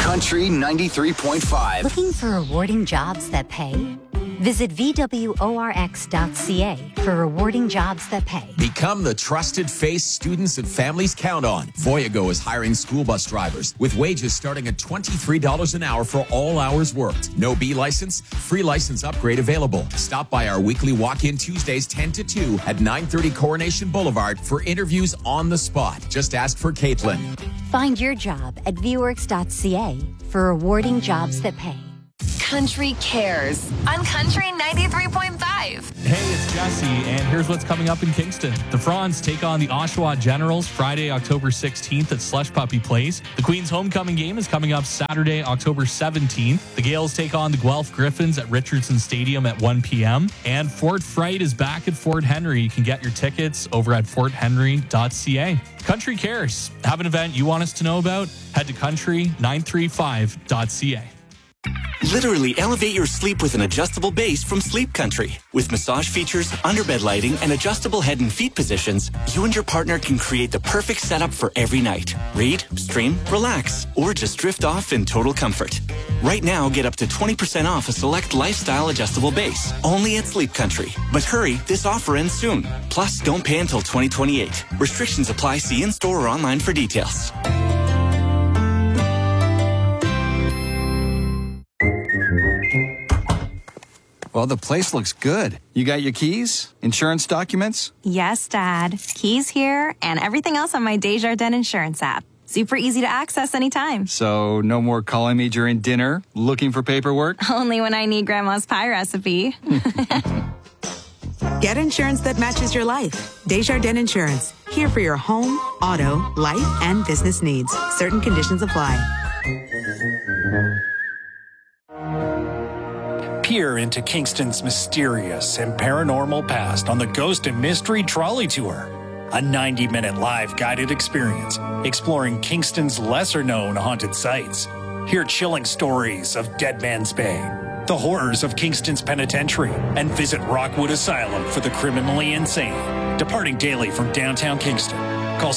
Country 93.5. Looking for rewarding jobs that pay? Visit VWORX.ca for rewarding jobs that pay. Become the trusted face students and families count on. Voyago is hiring school bus drivers with wages starting at $23 an hour for all hours worked. No B license, free license upgrade available. Stop by our weekly walk-in Tuesdays 10 to 2 at 930 Coronation Boulevard for interviews on the spot. Just ask for Caitlin. Find your job at VWorks.ca for rewarding jobs that pay. Country Cares on Country 93.5. Hey, it's Jesse, and here's what's coming up in Kingston. The Fronds take on the Oshawa Generals Friday, October 16th at Slush Puppy Place. The Queen's homecoming game is coming up Saturday, October 17th. The Gales take on the Guelph Griffins at Richardson Stadium at 1 p.m. And Fort Fright is back at Fort Henry. You can get your tickets over at forthenry.ca. Country Cares. Have an event you want us to know about? Head to country935.ca. Literally elevate your sleep with an adjustable base from Sleep Country. With massage features, underbed lighting, and adjustable head and feet positions, you and your partner can create the perfect setup for every night. Read, stream, relax, or just drift off in total comfort. Right now, get up to 20% off a select lifestyle adjustable base, only at Sleep Country. But hurry, this offer ends soon. Plus, don't pay until 2028. Restrictions apply. See in-store or online for details. Well, the place looks good. You got your keys? Insurance documents? Yes, Dad. Keys here and everything else on my Desjardins Insurance app. Super easy to access anytime. So no more calling me during dinner, looking for paperwork? Only when I need Grandma's pie recipe. Get insurance that matches your life. Desjardins Insurance. Here for your home, auto, life, and business needs. Certain conditions apply. Peer into Kingston's mysterious and paranormal past on the Ghost and Mystery Trolley Tour. A 90-minute live guided experience exploring Kingston's lesser-known haunted sites. Hear chilling stories of Dead Man's Bay, the horrors of Kingston's Penitentiary, and visit Rockwood Asylum for the criminally insane. Departing daily from downtown Kingston. Call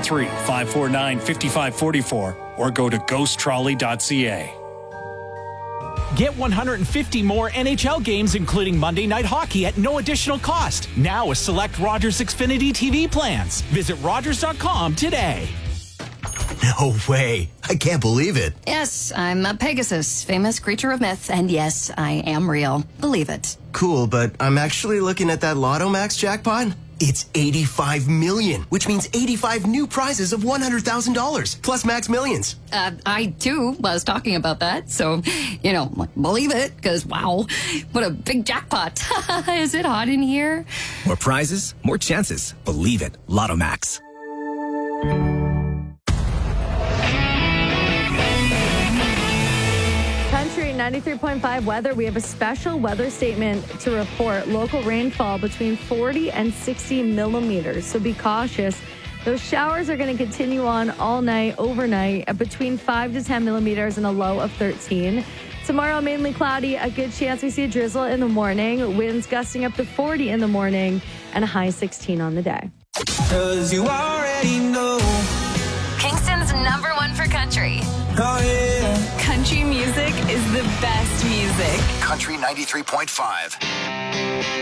613-549-5544 or go to ghosttrolley.ca. Get 150 more NHL games, including Monday Night Hockey, at no additional cost. Now with select Rogers Xfinity TV plans. Visit Rogers.com today. No way. I can't believe it. Yes, I'm a Pegasus, famous creature of myth, and yes, I am real. Believe it. Cool, but I'm actually looking at that Lotto Max jackpot. It's 85 million, which means 85 new prizes of $100,000, plus Max Millions. I, too, was talking about that, so, believe it, because, wow, what a big jackpot. Is it hot in here? More prizes, more chances. Believe it. Lotto Max. Country 93.5 weather. We have a special weather statement to report. Local rainfall between 40 and 60 millimeters. So be cautious. Those showers are going to continue on all night, overnight, at between 5 to 10 millimeters and a low of 13. Tomorrow, mainly cloudy. A good chance we see a drizzle in the morning. Winds gusting up to 40 in the morning and a high 16 on the day. 'Cause you already know. Kingston's #1 for country. Oh, yeah. Country music is the best music. Country 93.5.